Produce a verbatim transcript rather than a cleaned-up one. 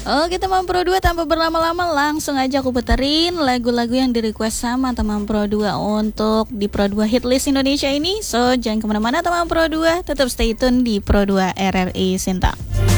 Oke teman Pro dua, tanpa berlama-lama langsung aja aku puterin lagu-lagu yang di request sama teman Pro dua untuk di Pro dua Hitlist Indonesia ini. So jangan kemana-mana teman Pro dua, tetap stay tune di Pro dua R R I Sinta.